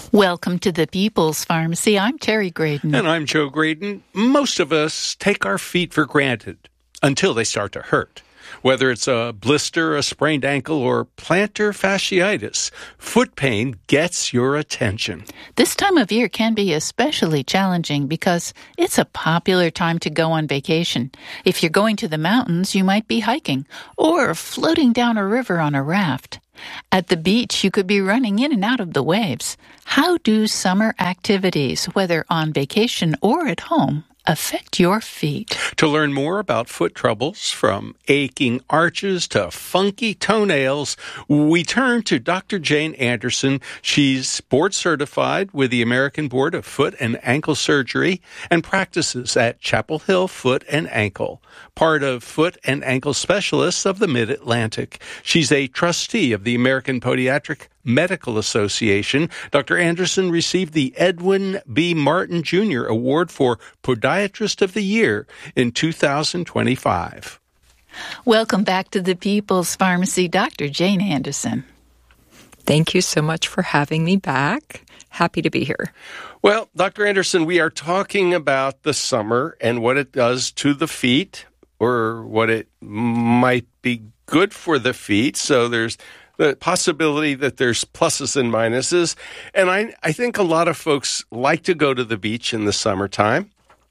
Welcome to the People's Pharmacy. I'm Terry Graydon. And I'm Joe Graydon. Most of us take our feet for granted until they start to hurt. Whether it's a blister, a sprained ankle, or plantar fasciitis, foot pain gets your attention. This time of year can be especially challenging because it's a popular time to go on vacation. If you're going to the mountains, you might be hiking or floating down a river on a raft. At the beach, you could be running in and out of the waves. How do summer activities, whether on vacation or at home, affect your feet? To learn more about foot troubles, from aching arches to funky toenails, we turn to Dr. Jane Anderson. She's board certified with the American Board of Foot and Ankle Surgery and practices at Chapel Hill Foot and Ankle, part of Foot and Ankle Specialists of the Mid-Atlantic. She's a trustee of the American Podiatric Medical Association. Dr. Anderson received the Edwin B. Martin Jr. Award for Podiatrist of the Year in 2025. Welcome back to the People's Pharmacy, Dr. Jane Anderson. Thank you so much for having me back. Happy to be here. Well, Dr. Anderson, we are talking about the summer and what it does to the feet, or what it might be good for the feet. So there's the possibility that there's pluses and minuses. And I think a lot of folks like to go to the beach in the summertime.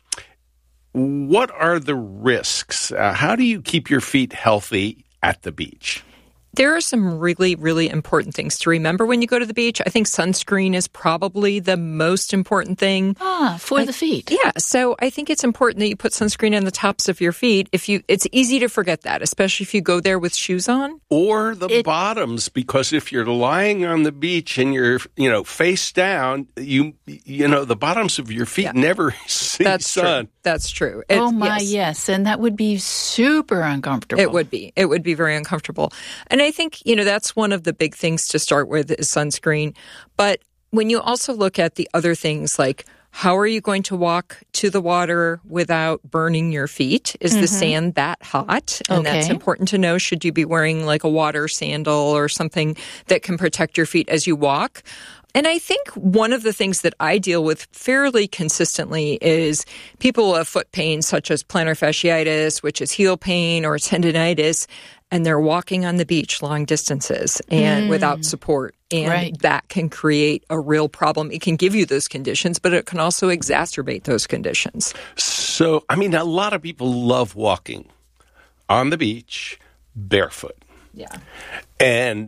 What are the risks? How do you keep your feet healthy at the beach? There are some really, really important things to remember when you go to the beach. I think sunscreen is probably the most important thing. For the feet. Yeah, so I think it's important that you put sunscreen on the tops of your feet. It's easy to forget that, especially if you go there with shoes on. Or the bottoms, because if you're lying on the beach and you're, face down, the bottoms of your feet never see sun. True. That's true. Yes. And that would be super uncomfortable. It would be. It would be very uncomfortable. And I think, that's one of the big things to start with is sunscreen. But when you also look at the other things, like how are you going to walk to the water without burning your feet? Is the sand that hot? And that's important to know. Should you be wearing like a water sandal or something that can protect your feet as you walk? And I think one of the things that I deal with fairly consistently is people who have foot pain, such as plantar fasciitis, which is heel pain, or tendinitis, and they're walking on the beach long distances and without support. And that can create a real problem. It can give you those conditions, but it can also exacerbate those conditions. So, a lot of people love walking on the beach barefoot. Yeah. And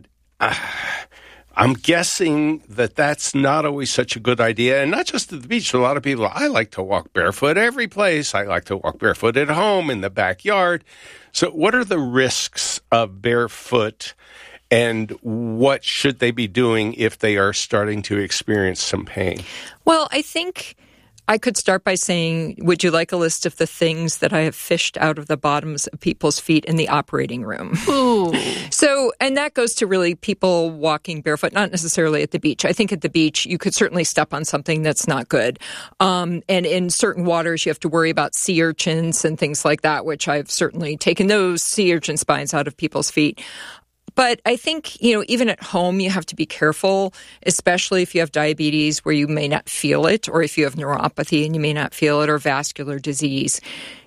I'm guessing that that's not always such a good idea. And not just at the beach. A lot of people, I like to walk barefoot every place. I like to walk barefoot at home, in the backyard. So what are the risks of barefoot, and what should they be doing if they are starting to experience some pain? Well, I think I could start by saying, would you like a list of the things that I have fished out of the bottoms of people's feet in the operating room? Ooh. So, and that goes to really people walking barefoot, not necessarily at the beach. I think at the beach, you could certainly step on something that's not good. And in certain waters, you have to worry about sea urchins and things like that, which I've certainly taken those sea urchin spines out of people's feet. But I think, even at home, you have to be careful, especially if you have diabetes where you may not feel it, or if you have neuropathy and you may not feel it, or vascular disease.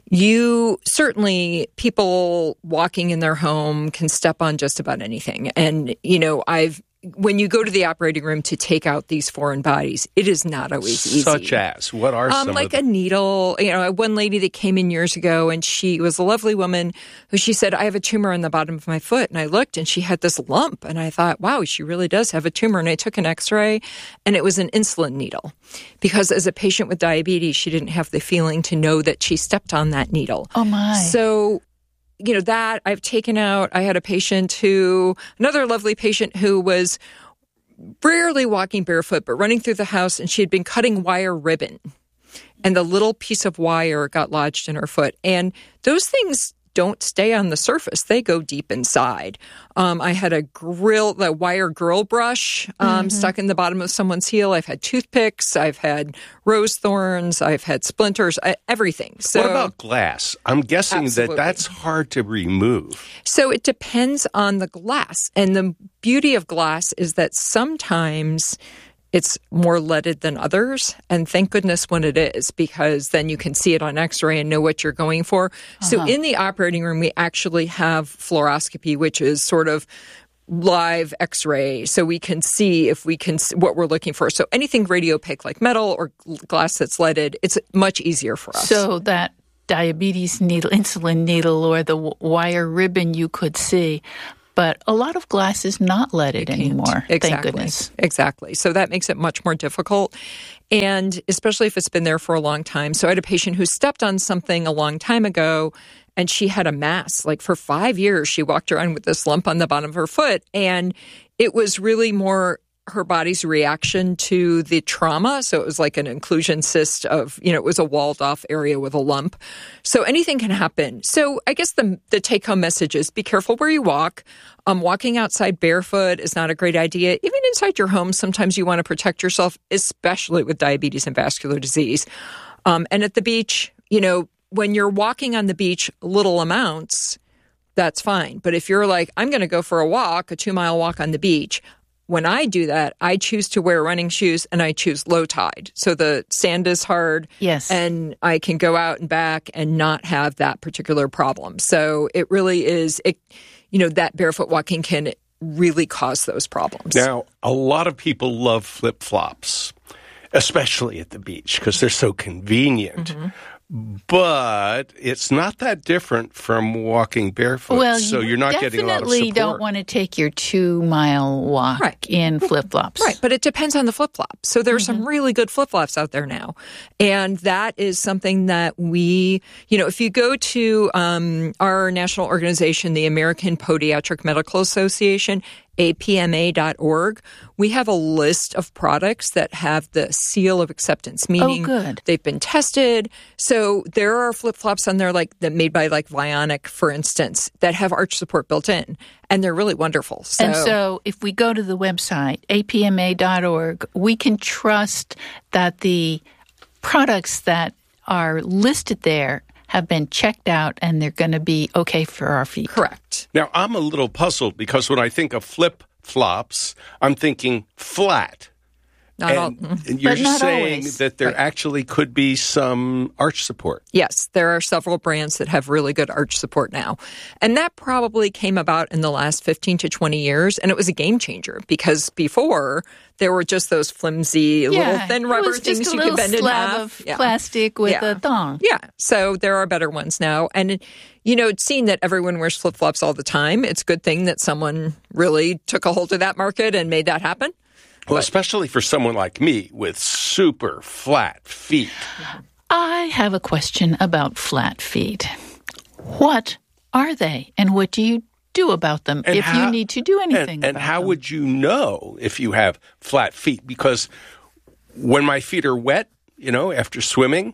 People walking in their home can step on just about anything. And, when you go to the operating room to take out these foreign bodies, it is not always easy. Such as? What are some like a needle. One lady that came in years ago, and she was a lovely woman who she said, I have a tumor on the bottom of my foot. And I looked, and she had this lump. And I thought, wow, she really does have a tumor. And I took an x-ray, and it was an insulin needle. Because as a patient with diabetes, she didn't have the feeling to know that she stepped on that needle. Oh, my. So that I've taken out. I had another lovely patient who was rarely walking barefoot, but running through the house, and she had been cutting wire ribbon, and the little piece of wire got lodged in her foot. And those things don't stay on the surface. They go deep inside. I had a wire grill brush stuck in the bottom of someone's heel. I've had toothpicks. I've had rose thorns. I've had splinters, everything. So, what about glass? I'm guessing that's hard to remove. So it depends on the glass. And the beauty of glass is that sometimes it's more leaded than others. And thank goodness when it is, because then you can see it on x-ray and know what you're going for. So in the operating room, we actually have fluoroscopy, which is sort of live x-ray, so we can see if we can what we're looking for. So anything radiopaque like metal or glass that's leaded, it's much easier for us. So that diabetes needle, insulin needle, or the wire ribbon you could see. But a lot of glass is not leaded anymore, thank goodness. Exactly. So that makes it much more difficult, and especially if it's been there for a long time. So I had a patient who stepped on something a long time ago, and she had a mass. Like for 5 years, she walked around with this lump on the bottom of her foot, and it was really more her body's reaction to the trauma. So it was like an inclusion cyst of, it was a walled off area with a lump. So anything can happen. So I guess the take home message is be careful where you walk. Walking outside barefoot is not a great idea. Even inside your home, sometimes you want to protect yourself, especially with diabetes and vascular disease. And at the beach, when you're walking on the beach, little amounts, that's fine. But if you're like, I'm going to go for a 2-mile walk on the beach, when I do that, I choose to wear running shoes, and I choose low tide. So the sand is hard, yes, and I can go out and back and not have that particular problem. So it really is, that barefoot walking can really cause those problems. Now, a lot of people love flip-flops, especially at the beach, because they're so convenient. Mm-hmm. But it's not that different from walking barefoot, well, so you're not getting a lot of support. Definitely don't want to take your 2-mile walk in flip-flops. Right, but it depends on the flip-flop. So there's some really good flip-flops out there now. And that is something that we, if you go to our national organization, the American Podiatric Medical Association, apma.org, we have a list of products that have the seal of acceptance, meaning they've been tested. So there are flip-flops on there that made by Vionic, for instance, that have arch support built in, and they're really wonderful. And so if we go to the website, apma.org, we can trust that the products that are listed there have been checked out, and they're going to be okay for our feet. Correct. Now, I'm a little puzzled because when I think of flip-flops, I'm thinking flat. And you're saying that there actually could be some arch support. Yes, there are several brands that have really good arch support now. And that probably came about in the last 15 to 20 years, and it was a game changer because before there were just those flimsy little thin rubber things you could bend in half. Of plastic with a thong. Yeah, so there are better ones now. And, seeing that everyone wears flip-flops all the time, it's a good thing that someone really took a hold of that market and made that happen. Well, especially for someone like me with super flat feet. I have a question about flat feet. What are they, and what do you do about them you need to do anything and how would you know if you have flat feet? Because when my feet are wet, after swimming,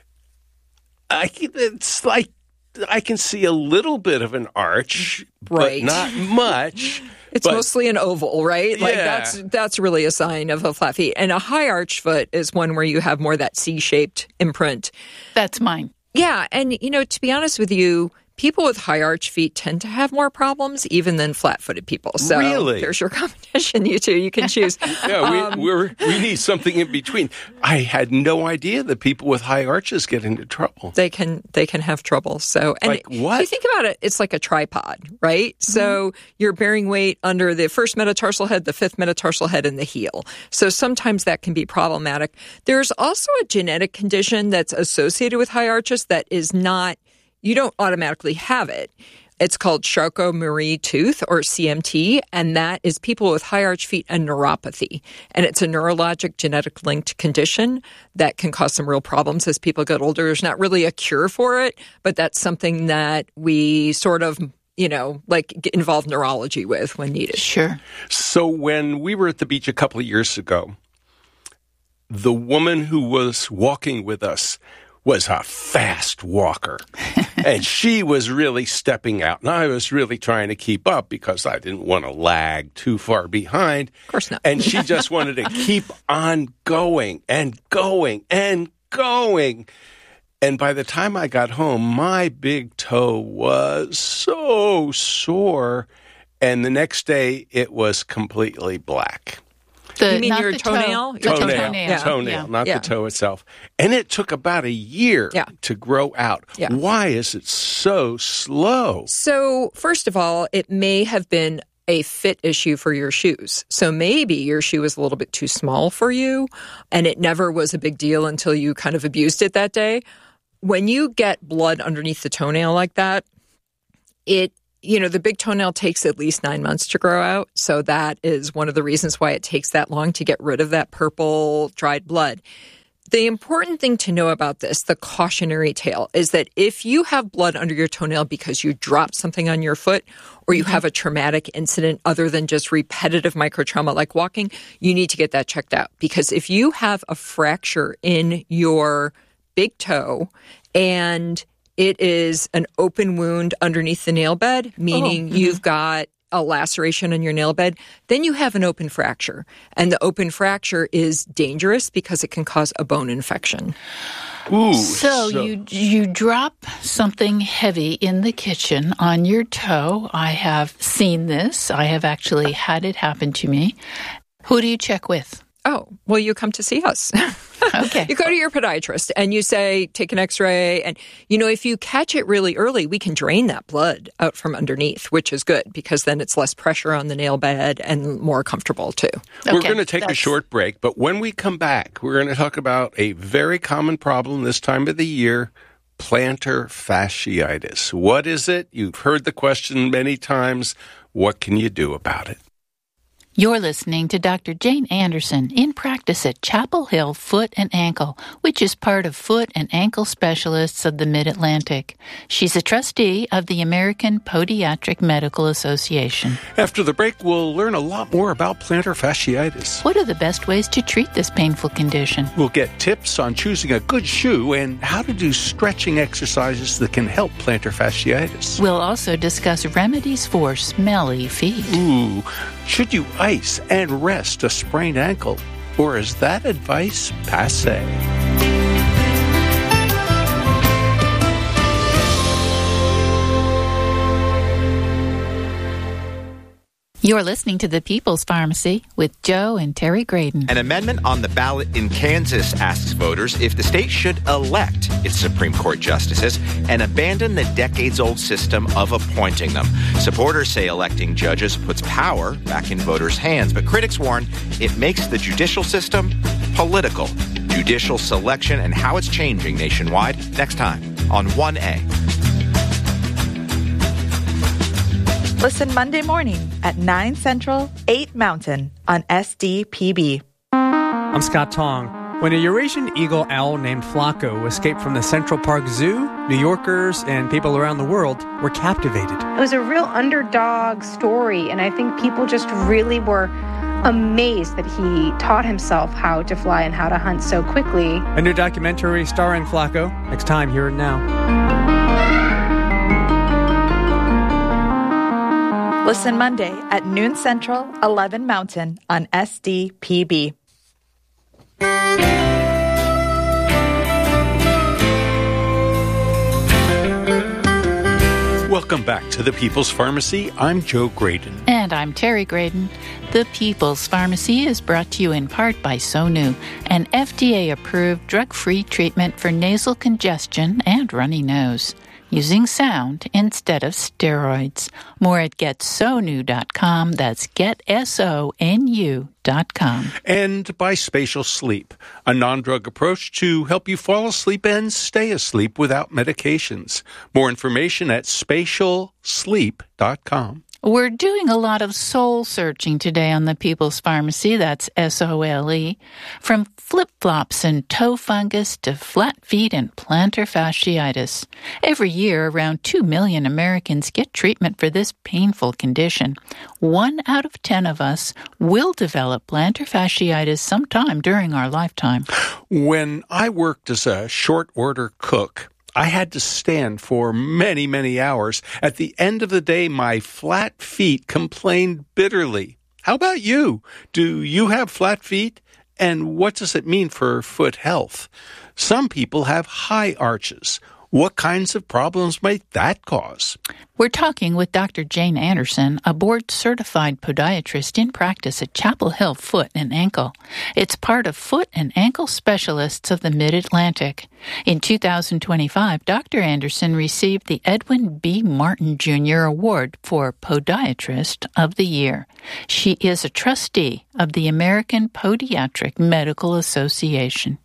it's like I can see a little bit of an arch, but not much. It's mostly an oval, right? Yeah. That's really a sign of a flat feet. And a high arch foot is one where you have more that C-shaped imprint. That's mine. Yeah, and to be honest with you, people with high arch feet tend to have more problems even than flat-footed people. So really? There's your competition, you two. You can choose. Yeah, we need something in between. I had no idea that people with high arches get into trouble. They can have trouble. So, and like what? If you think about it, it's like a tripod, right? Mm-hmm. So you're bearing weight under the first metatarsal head, the fifth metatarsal head, and the heel. So sometimes that can be problematic. There's also a genetic condition that's associated with high arches that is not, you don't automatically have it. It's called Charcot-Marie tooth, or CMT, and that is people with high arch feet and neuropathy. And it's a neurologic genetic linked condition that can cause some real problems as people get older. There's not really a cure for it, but that's something that we sort of involve neurology with when needed. Sure. So when we were at the beach a couple of years ago, the woman who was walking with us was a fast walker, and she was really stepping out. And I was really trying to keep up because I didn't want to lag too far behind. Of course not. And she just wanted to keep on going and going and going. And by the time I got home, my big toe was so sore, and the next day it was completely black. You mean not your the toenail? toe. Your Toenail. Yeah. Toenail, not Yeah. the toe itself. And it took about a year to grow out. Yeah. Why is it so slow? So, first of all, it may have been a fit issue for your shoes. So maybe your shoe was a little bit too small for you, and it never was a big deal until you kind of abused it that day. When you get blood underneath the toenail like that, the big toenail takes at least 9 months to grow out. So that is one of the reasons why it takes that long to get rid of that purple dried blood. The important thing to know about this, the cautionary tale, is that if you have blood under your toenail because you dropped something on your foot or you have a traumatic incident other than just repetitive microtrauma like walking, you need to get that checked out. Because if you have a fracture in your big toe and it is an open wound underneath the nail bed, meaning you've got a laceration on your nail bed, then you have an open fracture. And the open fracture is dangerous because it can cause a bone infection. Ooh, So you drop something heavy in the kitchen on your toe. I have seen this. I have actually had it happen to me. Who do you check with? Oh, well, you come to see us. Okay. You go to your podiatrist and you say, take an x-ray. And, if you catch it really early, we can drain that blood out from underneath, which is good because then it's less pressure on the nail bed and more comfortable too. We're going to take a short break, but when we come back, we're going to talk about a very common problem this time of the year, plantar fasciitis. What is it? You've heard the question many times. What can you do about it? You're listening to Dr. Jane Anderson in practice at Chapel Hill Foot and Ankle, which is part of Foot and Ankle Specialists of the Mid-Atlantic. She's a trustee of the American Podiatric Medical Association. After the break, we'll learn a lot more about plantar fasciitis. What are the best ways to treat this painful condition? We'll get tips on choosing a good shoe and how to do stretching exercises that can help plantar fasciitis. We'll also discuss remedies for smelly feet. Ooh, should you ice and rest a sprained ankle, or is that advice passé? You're listening to The People's Pharmacy with Joe and Terry Graydon. An amendment on the ballot in Kansas asks voters if the state should elect its Supreme Court justices and abandon the decades-old system of appointing them. Supporters say electing judges puts power back in voters' hands, but critics warn it makes the judicial system political. Judicial selection and how it's changing nationwide next time on 1A. Listen Monday morning at 9 Central, 8 Mountain on SDPB. I'm Scott Tong. When a Eurasian eagle owl named Flaco escaped from the Central Park Zoo, New Yorkers and people around the world were captivated. It was a real underdog story, and I think people just really were amazed that he taught himself how to fly and how to hunt so quickly. A new documentary starring Flaco, next time Here and Now. Listen Monday at noon Central, 11 Mountain on SDPB. Welcome back to The People's Pharmacy. I'm Joe Graydon. And I'm Terry Graydon. The People's Pharmacy is brought to you in part by Sonu, an FDA-approved drug-free treatment for nasal congestion and runny nose, using sound instead of steroids. More at getsonu.com. That's getsonu.com. And by Spatial Sleep, a non-drug approach to help you fall asleep and stay asleep without medications. More information at spatialsleep.com. We're doing a lot of soul searching today on the People's Pharmacy. That's SOLE. From flip-flops and toe fungus to flat feet and plantar fasciitis. Every year, around 2 million Americans get treatment for this painful condition. 1 out of 10 of us will develop plantar fasciitis sometime during our lifetime. When I worked as a short-order cook, I had to stand for many, many hours. At the end of the day, my flat feet complained bitterly. How about you? Do you have flat feet? And what does it mean for foot health? Some people have high arches. What kinds of problems might that cause? We're talking with Dr. Jane Anderson, a board-certified podiatrist in practice at Chapel Hill Foot and Ankle. It's part of Foot and Ankle Specialists of the Mid-Atlantic. In 2025, Dr. Anderson received the Edwin B. Martin Jr. Award for Podiatrist of the Year. She is a trustee of the American Podiatric Medical Association.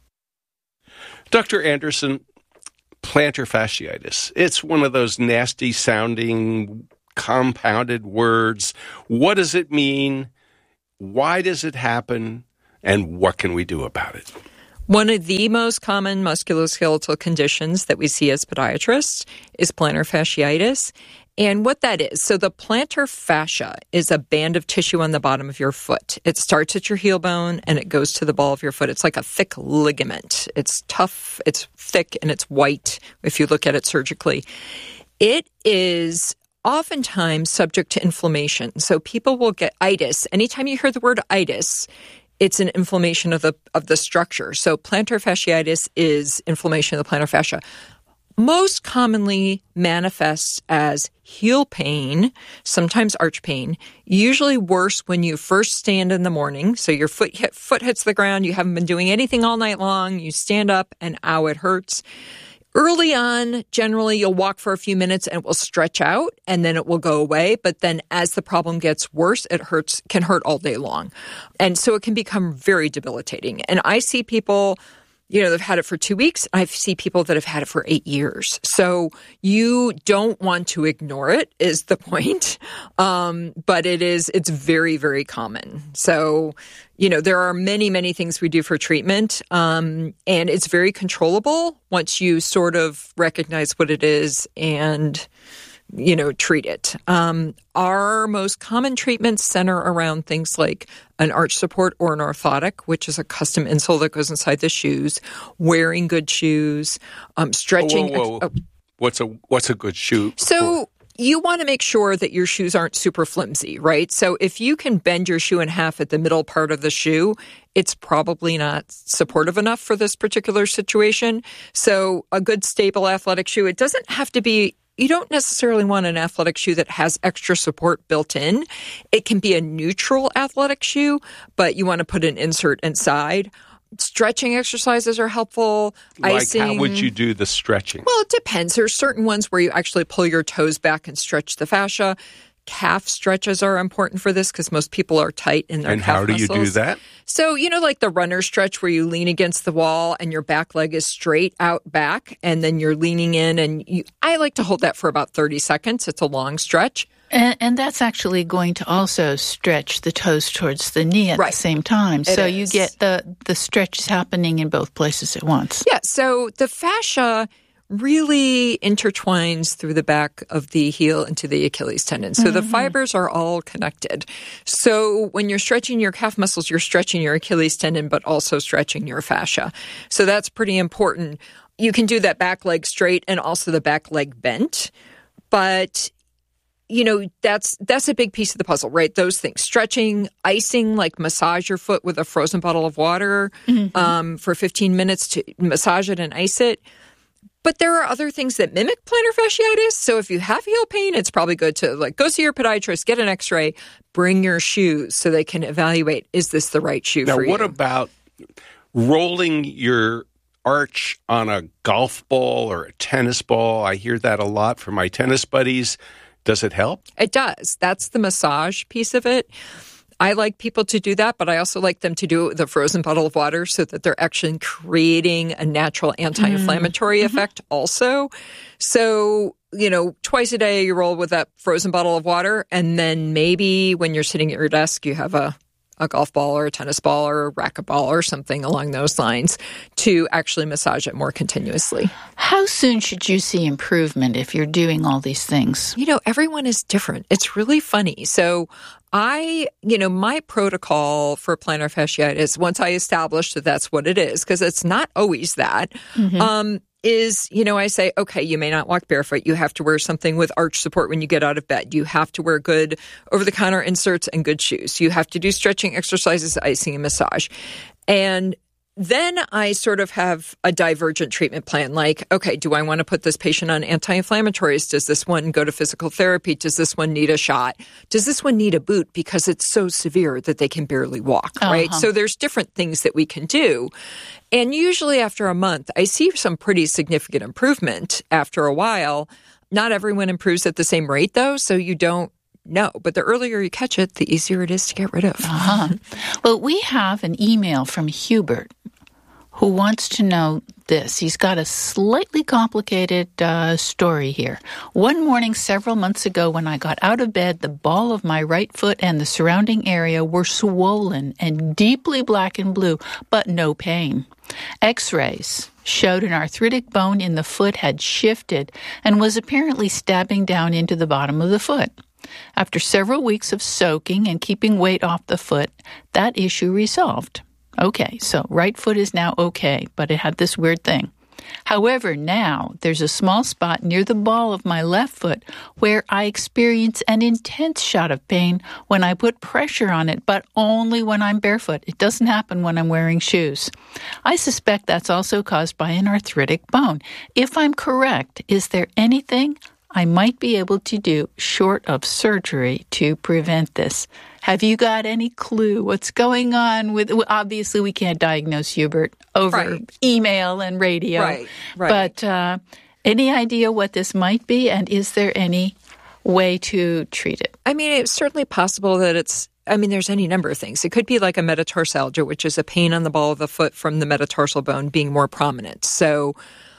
Dr. Anderson, plantar fasciitis. It's one of those nasty sounding compounded words. What does it mean? Why does it happen? And what can we do about it? One of the most common musculoskeletal conditions that we see as podiatrists is plantar fasciitis. And what that is, so the plantar fascia is a band of tissue on the bottom of your foot. It starts at your heel bone and it goes to the ball of your foot. It's like a thick ligament. It's tough, it's thick, and it's white if you look at it surgically. It is oftentimes subject to inflammation. So people will get itis. Anytime you hear the word itis, it's an inflammation of the structure. So plantar fasciitis is inflammation of the plantar fascia. Most commonly manifests as heel pain, sometimes arch pain, usually worse when you first stand in the morning. So your foot hits the ground, you haven't been doing anything all night long, you stand up and ow, it hurts. Early on, generally, you'll walk for a few minutes and it will stretch out and then it will go away. But then as the problem gets worse, it can hurt all day long. And so it can become very debilitating. And I see people, they've had it for 2 weeks. I see people that have had it for 8 years. So you don't want to ignore it is the point. But it's very, very common. So, there are many, many things we do for treatment. And it's very controllable once you sort of recognize what it is and treat it. Our most common treatments center around things like an arch support or an orthotic, which is a custom insole that goes inside the shoes, wearing good shoes, stretching. Whoa. What's a good shoe? So you want to make sure that your shoes aren't super flimsy, right? So if you can bend your shoe in half at the middle part of the shoe, it's probably not supportive enough for this particular situation. So a good stable athletic shoe, it doesn't have to be. You don't necessarily want an athletic shoe that has extra support built in. It can be a neutral athletic shoe, but you want to put an insert inside. Stretching exercises are helpful. Icing. How would you do the stretching? Well, it depends. There's certain ones where you actually pull your toes back and stretch the fascia. Calf stretches are important for this because most people are tight in their calf muscles. And how do you do that? So, like the runner stretch where you lean against the wall and your back leg is straight out back and then you're leaning in and I like to hold that for about 30 seconds. It's a long stretch. And that's actually going to also stretch the toes towards the knee at the same time. So you get the stretch happening in both places at once. Yeah, so the fascia really intertwines through the back of the heel into the Achilles tendon. So the fibers are all connected. So when you're stretching your calf muscles, you're stretching your Achilles tendon, but also stretching your fascia. So that's pretty important. You can do that back leg straight and also the back leg bent. But that's a big piece of the puzzle, right? Those things. Stretching, icing, like massage your foot with a frozen bottle of water for 15 minutes to massage it and ice it. But there are other things that mimic plantar fasciitis. So if you have heel pain, it's probably good to go see your podiatrist, get an x-ray, bring your shoes so they can evaluate, is this the right shoe for you? Now, what about rolling your arch on a golf ball or a tennis ball? I hear that a lot from my tennis buddies. Does it help? It does. That's the massage piece of it. I like people to do that, but I also like them to do it with a frozen bottle of water so that they're actually creating a natural anti-inflammatory effect also. So, twice a day you roll with that frozen bottle of water, and then maybe when you're sitting at your desk, you have a golf ball or a tennis ball or a racquetball or something along those lines to actually massage it more continuously. How soon should you see improvement if you're doing all these things? Everyone is different. It's really funny. So my protocol for plantar fasciitis, once I established that that's what it is, because it's not always that, is, I say, okay, you may not walk barefoot. You have to wear something with arch support when you get out of bed. You have to wear good over-the-counter inserts and good shoes. You have to do stretching exercises, icing, and massage. And then I sort of have a divergent treatment plan. Like, okay, do I want to put this patient on anti-inflammatories? Does this one go to physical therapy? Does this one need a shot? Does this one need a boot because it's so severe that they can barely walk, right? So there's different things that we can do. And usually after a month, I see some pretty significant improvement after a while. Not everyone improves at the same rate, though, so you don't know. But the earlier you catch it, the easier it is to get rid of. Well, we have an email from Hubert who wants to know this. He's got a slightly complicated story here. One morning several months ago when I got out of bed, the ball of my right foot and the surrounding area were swollen and deeply black and blue, but no pain. X-rays showed an arthritic bone in the foot had shifted and was apparently stabbing down into the bottom of the foot. After several weeks of soaking and keeping weight off the foot, that issue resolved. Okay, so right foot is now okay, but it had this weird thing. However, now there's a small spot near the ball of my left foot where I experience an intense shot of pain when I put pressure on it, but only when I'm barefoot. It doesn't happen when I'm wearing shoes. I suspect that's also caused by an arthritic bone. If I'm correct, is there anything I might be able to do short of surgery to prevent this? Have you got any clue what's going on with, obviously we can't diagnose Hubert over email and radio, Right. but any idea what this might be, and is there any way to treat it? I mean, it's certainly possible that there's any number of things. It could be like a metatarsalgia, which is a pain on the ball of the foot from the metatarsal bone being more prominent. So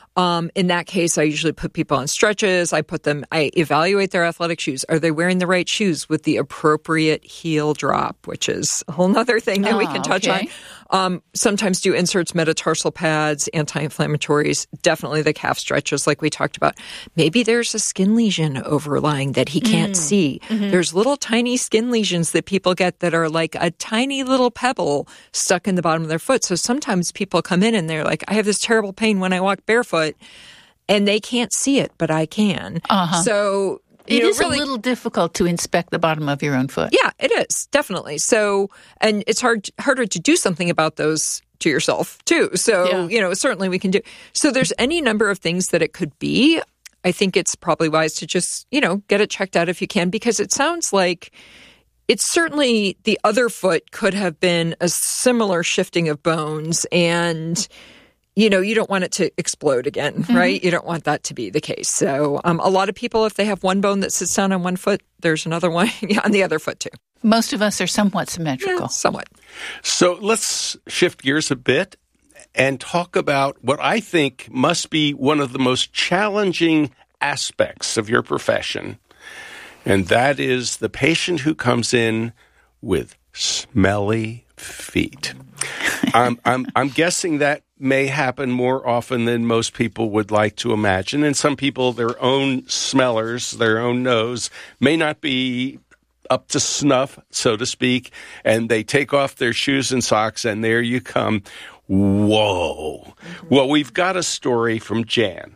in that case, I usually put people on stretches. I evaluate their athletic shoes. Are they wearing the right shoes with the appropriate heel drop, which is a whole other thing that we can touch on. Sometimes do inserts, metatarsal pads, anti-inflammatories, definitely the calf stretches like we talked about. Maybe there's a skin lesion overlying that he can't see. There's little tiny skin lesions that people get that are like a tiny little pebble stuck in the bottom of their foot. So sometimes people come in and they're like, I have this terrible pain when I walk barefoot, and they can't see it, but I can. So it is really a little difficult to inspect the bottom of your own foot. Yeah, it is, definitely. So, and it's harder to do something about those to yourself, too. So, certainly we can do. So there's any number of things that it could be. I think it's probably wise to just, get it checked out if you can, because it sounds like it's certainly the other foot could have been a similar shifting of bones, and you don't want it to explode again, right? You don't want that to be the case. So a lot of people, if they have one bone that sits down on one foot, there's another one on the other foot too. Most of us are somewhat symmetrical. Yeah, somewhat. So let's shift gears a bit and talk about what I think must be one of the most challenging aspects of your profession, and that is the patient who comes in with smelly feet. I'm guessing that may happen more often than most people would like to imagine. And some people, their own smellers, their own nose, may not be up to snuff, so to speak, and they take off their shoes and socks, and there you come. Whoa. Well, we've got a story from Jan.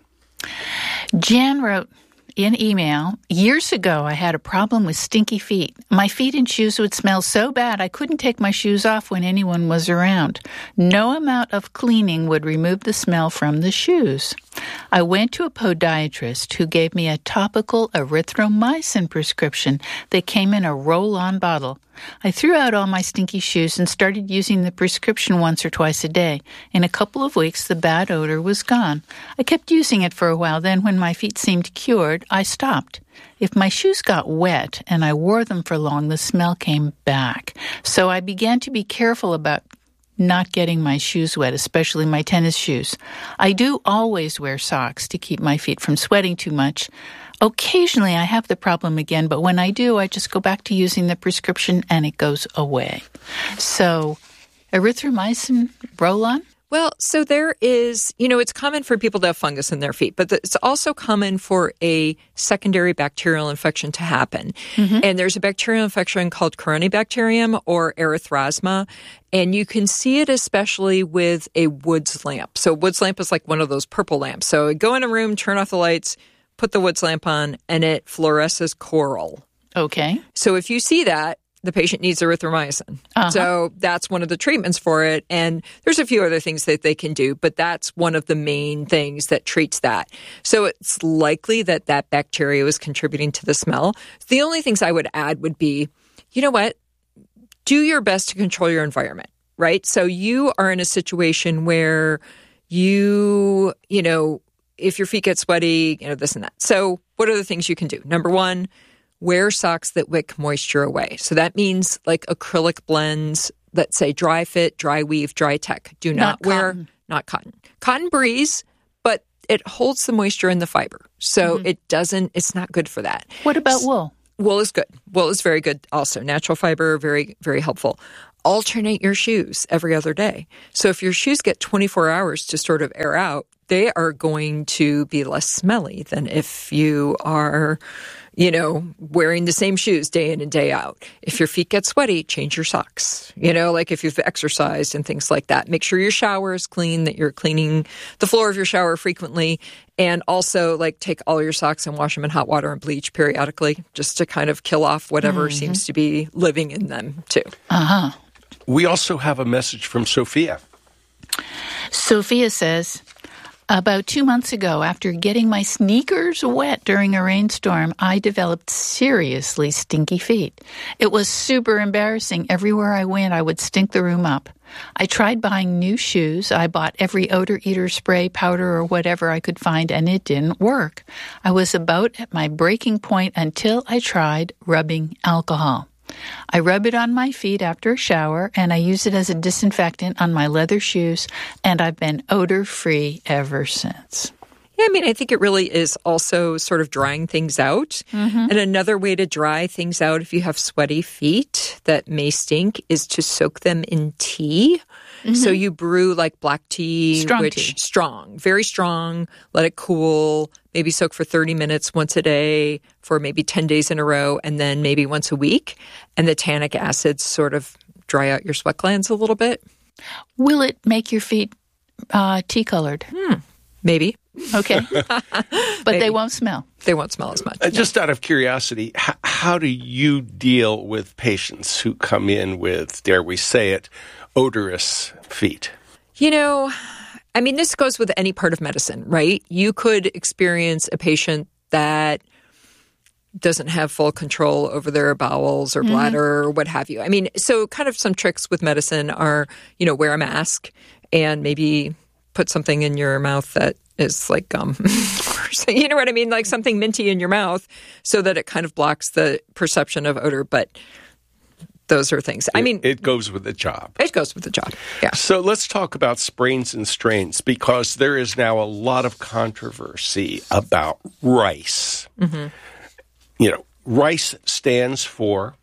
Jan wrote in email, years ago I had a problem with stinky feet. My feet and shoes would smell so bad I couldn't take my shoes off when anyone was around. No amount of cleaning would remove the smell from the shoes. I went to a podiatrist who gave me a topical erythromycin prescription that came in a roll-on bottle. I threw out all my stinky shoes and started using the prescription once or twice a day. In a couple of weeks, the bad odor was gone. I kept using it for a while. Then, when my feet seemed cured, I stopped. If my shoes got wet and I wore them for long, the smell came back. So I began to be careful about not getting my shoes wet, especially my tennis shoes. I do always wear socks to keep my feet from sweating too much. Occasionally I have the problem again, but when I do, I just go back to using the prescription and it goes away. So, erythromycin roll-on? Well, so there is, it's common for people to have fungus in their feet, but it's also common for a secondary bacterial infection to happen. And there's a bacterial infection called Corynebacterium or erythrasma, and you can see it especially with a Woods lamp. So Woods lamp is like one of those purple lamps. So go in a room, turn off the lights, put the Woods lamp on, and it fluoresces coral. Okay. So if you see that, the patient needs erythromycin. So that's one of the treatments for it. And there's a few other things that they can do, but that's one of the main things that treats that. So it's likely that that bacteria was contributing to the smell. The only things I would add would be, you know what? Do your best to control your environment, right? So you are in a situation where you know, if your feet get sweaty, you know, this and that. So what are the things you can do? Number one, wear socks that wick moisture away. So that means like acrylic blends that say dry fit, dry weave, dry tech. Do not wear, not cotton. Cotton breeze, but it holds the moisture in the fiber. So it's not good for that. What about wool? Wool is good. Wool is very good also. Natural fiber, very, very helpful. Alternate your shoes every other day. So if your shoes get 24 hours to sort of air out, they are going to be less smelly than if you are, you know, wearing the same shoes day in and day out. If your feet get sweaty, change your socks. You know, like if you've exercised and things like that. Make sure your shower is clean, that you're cleaning the floor of your shower frequently. And also, like, take all your socks and wash them in hot water and bleach periodically, just to kind of kill off whatever seems to be living in them, too. We also have a message from Sophia. Sophia says, about 2 months ago, after getting my sneakers wet during a rainstorm, I developed seriously stinky feet. It was super embarrassing. Everywhere I went, I would stink the room up. I tried buying new shoes. I bought every odor eater spray, powder, or whatever I could find, and it didn't work. I was about at my breaking point until I tried rubbing alcohol. I rub it on my feet after a shower, and I use it as a disinfectant on my leather shoes, and I've been odor-free ever since. Yeah, I mean, I think it really is also sort of drying things out. And another way to dry things out if you have sweaty feet that may stink is to soak them in tea. So you brew like black tea, strong, very strong, let it cool, maybe soak for 30 minutes once a day for maybe 10 days in a row, and then maybe once a week. And the tannic acids sort of dry out your sweat glands a little bit. Will it make your feet tea-colored? Maybe. Okay. But they won't smell. They won't smell as much. Just out of curiosity, how do you deal with patients who come in with, dare we say it, odorous feet? You know, I mean, this goes with any part of medicine, right? You could experience a patient that doesn't have full control over their bowels or bladder or what have you. I mean, so kind of some tricks with medicine are, you know, wear a mask and maybe put something in your mouth that is like gum. You know what I mean? Like something minty in your mouth so that it kind of blocks the perception of odor. But those are things. I mean, it goes with the job. It goes with the job. Yeah. So let's talk about sprains and strains, because there is now a lot of controversy about RICE. You know, RICE stands for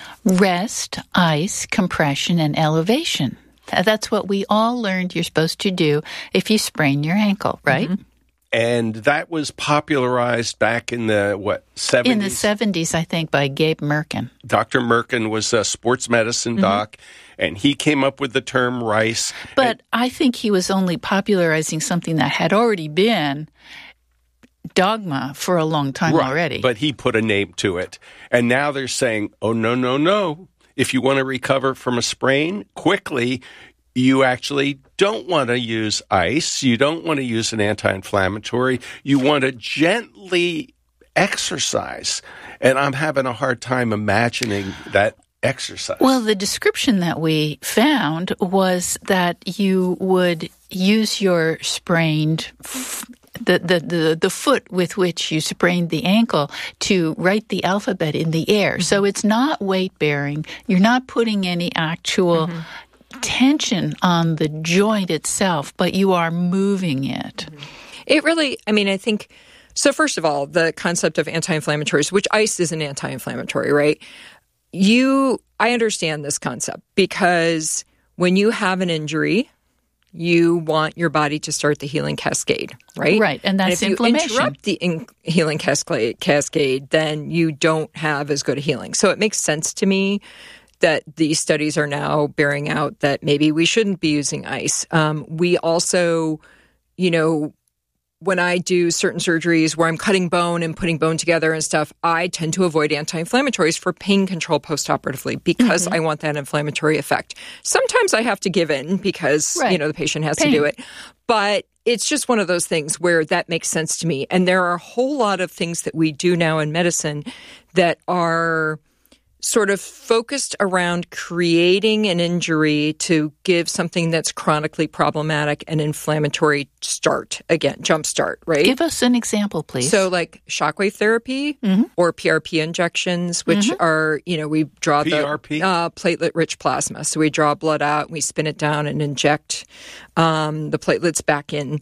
Rest, ice, compression, and elevation. That's what we all learned you're supposed to do if you sprain your ankle, right? And that was popularized back in the, 70s? In the 70s, I think, by Gabe Merkin. Dr. Merkin was a sports medicine doc, and he came up with the term RICE. But I think he was only popularizing something that had already been dogma for a long time already. But he put a name to it. And now they're saying, oh, no. If you want to recover from a sprain quickly, you actually don't want to use ice. You don't want to use an anti-inflammatory. You want to gently exercise. And I'm having a hard time imagining that exercise. Well, the description that we found was that you would use your sprained the foot with which you sprained the ankle to write the alphabet in the air. So it's not weight-bearing. You're not putting any actual tension on the joint itself, but you are moving it. It really, I mean, I think, so first of all, the concept of anti-inflammatories, which ice is an anti-inflammatory, right? I understand this concept because when you have an injury, you want your body to start the healing cascade, right? Right, and that's inflammation. If you interrupt the healing cascade, then you don't have as good a healing. So it makes sense to me that these studies are now bearing out that maybe we shouldn't be using ice. We also, when I do certain surgeries where I'm cutting bone and putting bone together and stuff, I tend to avoid anti-inflammatories for pain control postoperatively because I want that inflammatory effect. Sometimes I have to give in because, the patient has to do it. But it's just one of those things where that makes sense to me. And there are a whole lot of things that we do now in medicine that are sort of focused around creating an injury to give something that's chronically problematic an inflammatory jump start, right? Give us an example, please. So like shockwave therapy or PRP injections, which are, we draw PRP? the platelet-rich plasma. So we draw blood out, we spin it down and inject the platelets back in.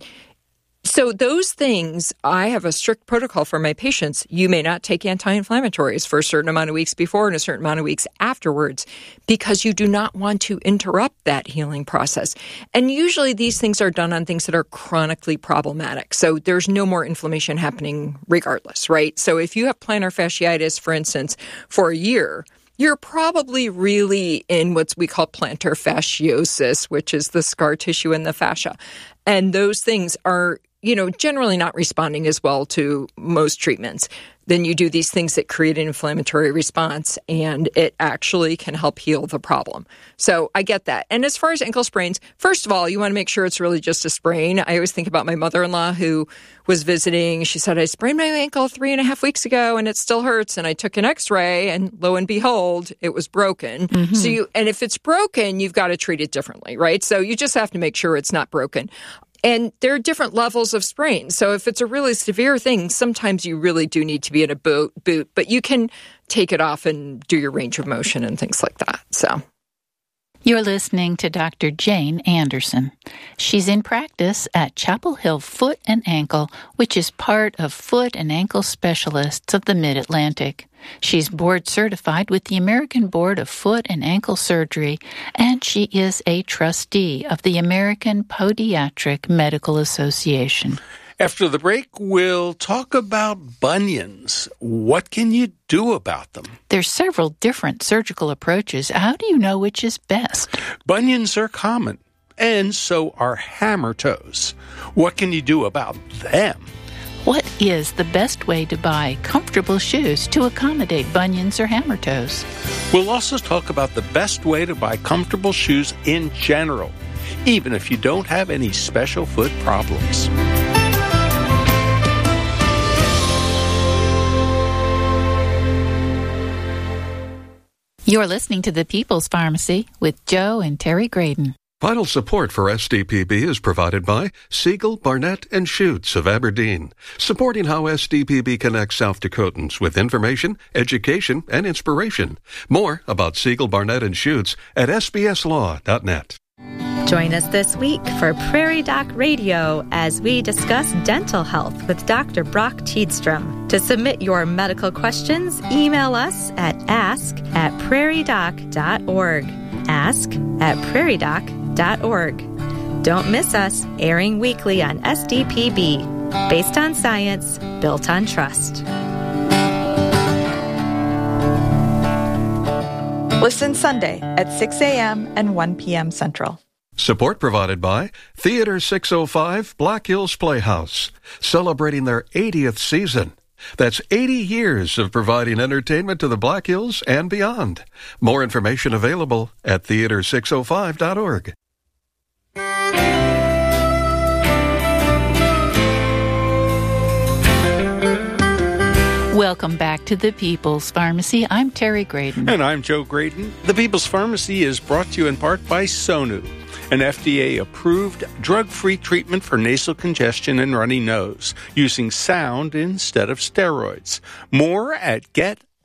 So those things, I have a strict protocol for my patients. You may not take anti-inflammatories for a certain amount of weeks before and a certain amount of weeks afterwards because you do not want to interrupt that healing process. And usually these things are done on things that are chronically problematic. So there's no more inflammation happening regardless, right? So if you have plantar fasciitis, for instance, for a year, you're probably really in what we call plantar fasciosis, which is the scar tissue in the fascia. And those things are generally not responding as well to most treatments. Then you do these things that create an inflammatory response, and it actually can help heal the problem. So I get that. And as far as ankle sprains, first of all, you want to make sure it's really just a sprain. I always think about my mother-in-law who was visiting. She said, I sprained my ankle 3.5 weeks ago, and it still hurts. And I took an x-ray, and lo and behold, it was broken. And if it's broken, you've got to treat it differently, right? So you just have to make sure it's not broken. And there are different levels of sprains. So if it's a really severe thing, sometimes you really do need to be in a boot, but you can take it off and do your range of motion and things like that. So you're listening to Dr. Jane Anderson. She's in practice at Chapel Hill Foot and Ankle, which is part of Foot and Ankle Specialists of the Mid-Atlantic. She's board certified with the American Board of Foot and Ankle Surgery, and she is a trustee of the American Podiatric Medical Association. After the break, we'll talk about bunions. What can you do about them? There's several different surgical approaches. How do you know which is best? Bunions are common, and so are hammer toes. What can you do about them? What is the best way to buy comfortable shoes to accommodate bunions or hammer toes? We'll also talk about the best way to buy comfortable shoes in general, even if you don't have any special foot problems. You're listening to The People's Pharmacy with Joe and Terry Graydon. Vital support for SDPB is provided by Siegel, Barnett, and Schutz of Aberdeen, supporting how SDPB connects South Dakotans with information, education, and inspiration. More about Siegel, Barnett, and Schutz at sbslaw.net. Join us this week for Prairie Doc Radio as we discuss dental health with Dr. Brock Tiedstrom. To submit your medical questions, email us at ask@prairiedoc.org. ask@prairiedoc.org. Don't miss us, airing weekly on SDPB, based on science, built on trust. Listen Sunday at 6 a.m. and 1 p.m. Central. Support provided by Theater 605 Black Hills Playhouse, celebrating their 80th season. That's 80 years of providing entertainment to the Black Hills and beyond. More information available at theater605.org. Welcome back to The People's Pharmacy. I'm Terry Graydon. And I'm Joe Graydon. The People's Pharmacy is brought to you in part by Sonu, an FDA-approved drug-free treatment for nasal congestion and runny nose, using sound instead of steroids. More at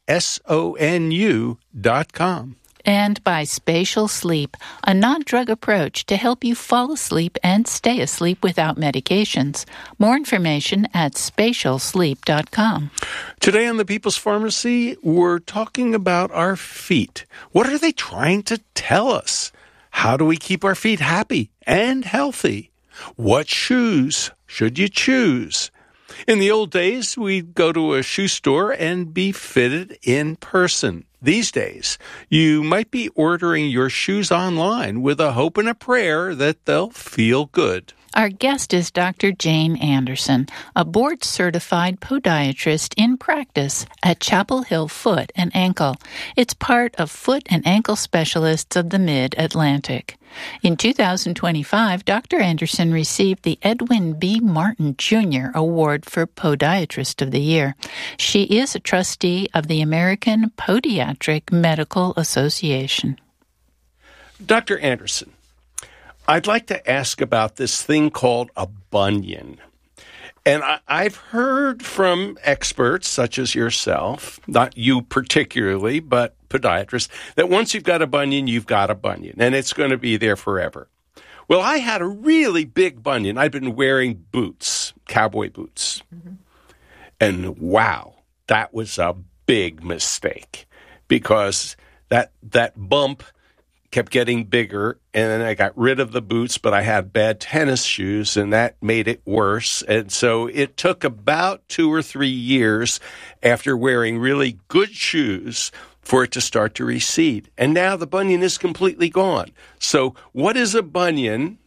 getsonu.com. And by Spatial Sleep, a non-drug approach to help you fall asleep and stay asleep without medications. More information at spatialsleep.com. Today on The People's Pharmacy, we're talking about our feet. What are they trying to tell us? How do we keep our feet happy and healthy? What shoes should you choose? In the old days, we'd go to a shoe store and be fitted in person. These days, you might be ordering your shoes online with a hope and a prayer that they'll feel good. Our guest is Dr. Jane Anderson, a board-certified podiatrist in practice at Chapel Hill Foot and Ankle. It's part of Foot and Ankle Specialists of the Mid-Atlantic. In 2025, Dr. Anderson received the Edwin B. Martin Jr. Award for Podiatrist of the Year. She is a trustee of the American Podiatric Medical Association. Dr. Anderson, I'd like to ask about this thing called a bunion. And I've heard from experts such as yourself, not you particularly, but podiatrists, that once you've got a bunion, you've got a bunion, and it's going to be there forever. Well, I had a really big bunion. I'd been wearing boots, cowboy boots. Mm-hmm. And wow, that was a big mistake because that bump kept getting bigger, and then I got rid of the boots, but I had bad tennis shoes, and that made it worse. And so it took about 2 or 3 years after wearing really good shoes for it to start to recede. And now the bunion is completely gone. So what is a bunion,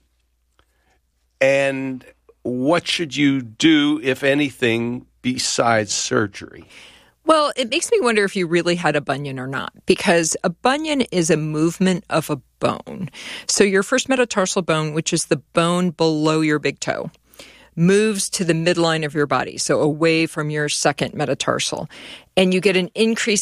and what should you do, if anything, besides surgery? Well, it makes me wonder if you really had a bunion or not, because a bunion is a movement of a bone. So your first metatarsal bone, which is the bone below your big toe, moves to the midline of your body, so away from your second metatarsal. And you get an increase